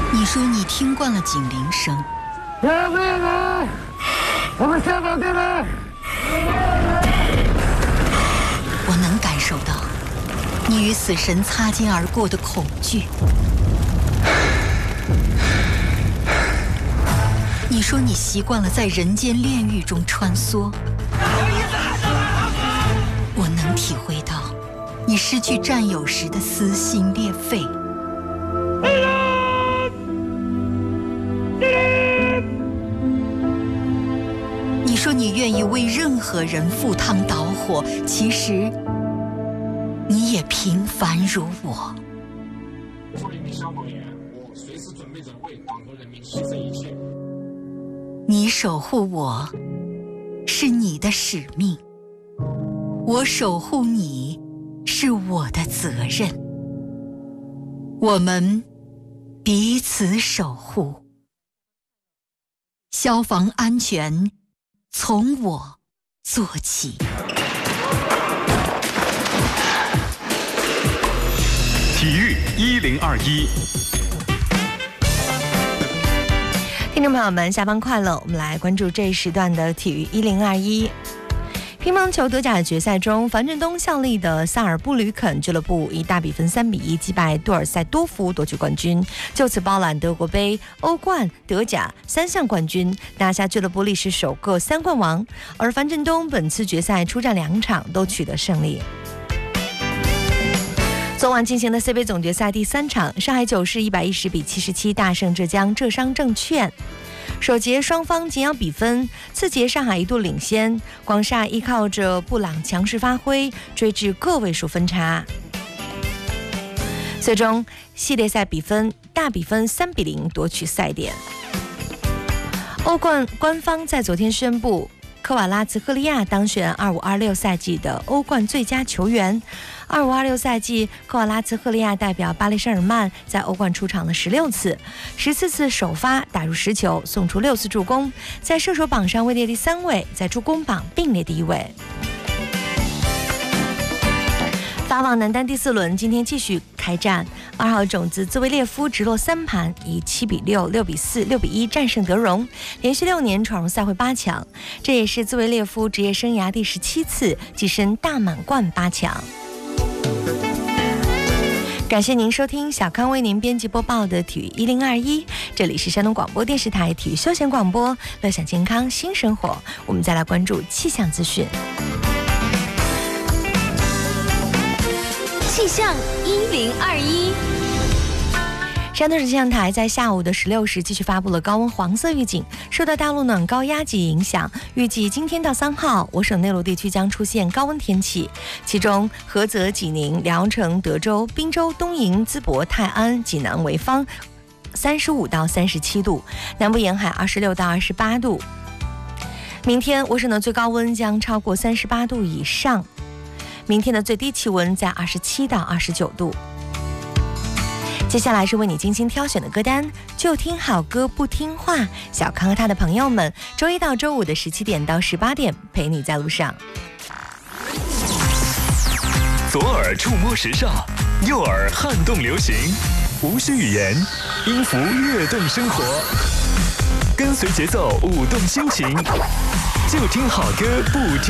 你说你听惯了警铃声， 我们下保定了。 我能感受到你与死神擦肩而过的恐惧。你说你习惯了在人间炼狱中穿梭，我能体会到你失去战友时的撕心裂肺。你说你愿意为任何人赴汤蹈火，其实你也平凡如我。 作为一名消防员，我随时准备着为党和人民牺牲一切。 你守护我，是你的使命；我守护你，是我的责任。我们彼此守护，消防安全从我做起。 体育1021。 听众朋友们，下班快乐！我们来关注这一时段的体育1021。乒乓球德甲决赛中，樊振东效力的萨尔布吕肯俱乐部以大比分3-1击败杜尔塞多夫夺取冠军，就此包揽德国杯、欧冠、德甲3项冠军，拿下俱乐部历史首个3冠王。而樊振东本次决赛出战2场都取得胜利。昨晚进行的 C 杯总决赛第3场，上海九市110-77大胜浙江浙商证券。首节双方紧咬比分，次节上海一度领先，广厦依靠着布朗强势发挥，追至个位数分差。最终系列赛比分大比分3-0夺取赛点。欧冠官方在昨天宣布，科瓦拉茨赫利亚当选25-26赛季的欧冠最佳球员。25-26赛季，科瓦拉茨赫利亚代表巴黎圣日耳曼在欧冠出场了16次，14次首发打入10球，送出6次助攻，在射手榜上位列第3位，在助攻榜并列第1位。法网男单第4轮今天继续开战，2号种子兹维列夫直落3盘，以7-6、6-4、6-1战胜德容，连续6年闯入赛会8强，这也是兹维列夫职业生涯第17次跻身大满贯8强。感谢您收听小康为您编辑播报的体育1021，这里是山东广播电视台体育休闲广播，乐享健康新生活。我们再来关注气象资讯。 气象1021。 山东省气象台在下午的16时继续发布了高温黄色预警，受到大陆暖高压脊影响，预计今天到3号，我省内陆地区将出现高温天气，其中菏泽、济宁、聊城、德州、滨州、东营、淄博、泰安、济南、潍坊35到37度，南部沿海26到28度。明天我省的最高温将超过38度以上，明天的最低气温在27到29度。接下来是为你精心挑选的歌单，就听好歌不听话。小康和他的朋友们，周一到周五的17点到18点，陪你在路上。 左耳触摸时尚，右耳撼动流行，无需语言，音符跃动生活，跟随节奏舞动心情，就听好歌不听。